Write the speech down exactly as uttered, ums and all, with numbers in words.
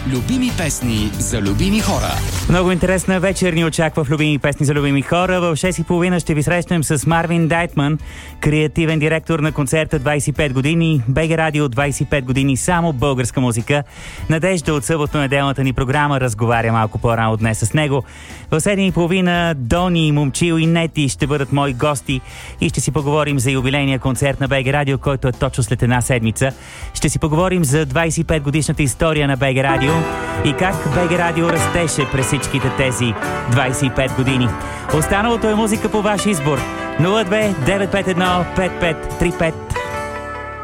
Любими песни за любими хора. Много интересна вечер ни очаква в Любими песни за любими хора. В шест и половина ще ви срещнем с Марвин Дайтман, креативен директор на концерта двайсет и пет години. БГ Радио двайсет и пет години, само българска музика. Надежда от съботно-неделната ни програма разговаря малко по-рано днес с него. В седем и половина Дони, Момчил и Нети ще бъдат мои гости и ще си поговорим за юбилейния концерт на БГ Радио, който е точно след една седмица. Ще си поговорим за двайсет и пет годишната история на БГ Радио и как БГ Радио растеше през всичките тези двайсет и пет години. Останалото е музика по ваш избор. нула две девет пет едно пет пет три пет